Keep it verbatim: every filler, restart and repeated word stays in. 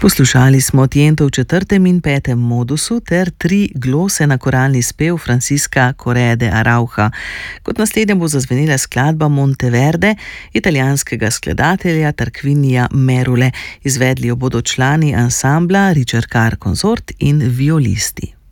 Poslušali smo Tiento v četrtem in petem modusu ter tri glose na koralni spev Francisca Correa de Arauja. Kot naslednja bo zazvenela skladba Monteverde italijanskega skladatelja Tarquinija Merule. Izvedli jo bodo člani ansambla Richard Carr Consort in violisti.